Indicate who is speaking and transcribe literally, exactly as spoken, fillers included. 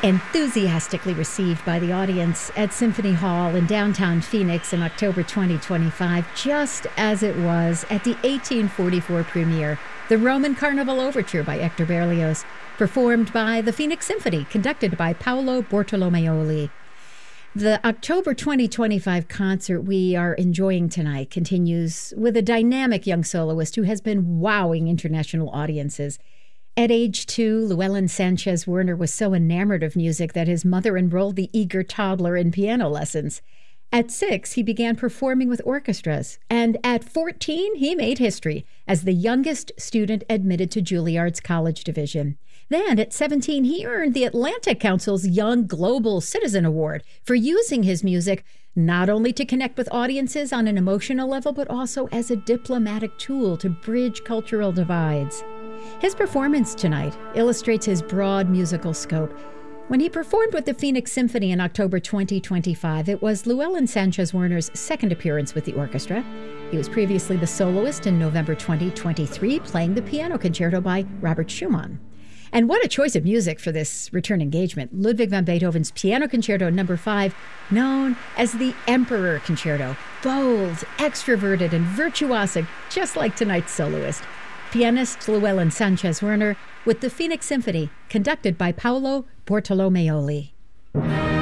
Speaker 1: Enthusiastically received by the audience at Symphony Hall in downtown Phoenix in October twenty twenty-five, just as it was at the eighteen forty-four premiere, the Roman Carnival Overture by Hector Berlioz, performed by the Phoenix Symphony, conducted by Paolo Bortolomeoli. The October twenty twenty-five concert we are enjoying tonight continues with a dynamic young soloist who has been wowing international audiences. At age two, Llewellyn Sanchez Werner was so enamored of music that his mother enrolled the eager toddler in piano lessons. At six, he began performing with orchestras, and at fourteen, he made history as the youngest student admitted to Juilliard's college division. Then, at seventeen, he earned the Atlantic Council's Young Global Citizen Award for using his music not only to connect with audiences on an emotional level, but also as a diplomatic tool to bridge cultural divides. His performance tonight illustrates his broad musical scope. When he performed with the Phoenix Symphony in October twenty twenty-five, it was Llewellyn Sanchez Werner's second appearance with the orchestra. He was previously the soloist in November twenty twenty-three, playing the piano concerto by Robert Schumann. And what a choice of music for this return engagement. Ludwig van Beethoven's Piano Concerto number five, known as the Emperor Concerto. Bold, extroverted, and virtuosic, just like tonight's soloist. Pianist Llewellyn Sanchez Werner with the Phoenix Symphony, conducted by Paolo Bortolomeoli.